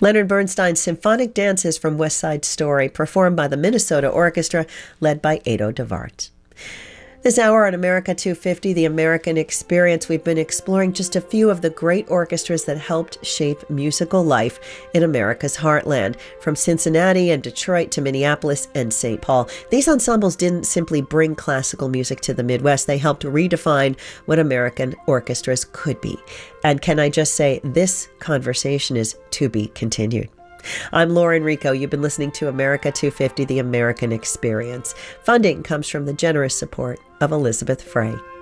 Leonard Bernstein's Symphonic Dances from West Side Story, performed by the Minnesota Orchestra, led by Ado DeVart. This hour on America 250, The American Experience, we've been exploring just a few of the great orchestras that helped shape musical life in America's heartland, from Cincinnati and Detroit to Minneapolis and St. Paul. These ensembles didn't simply bring classical music to the Midwest, they helped redefine what American orchestras could be. And can I just say, this conversation is to be continued. I'm Lauren Rico. You've been listening to America 250, The American Experience. Funding comes from the generous support of Elizabeth Frey.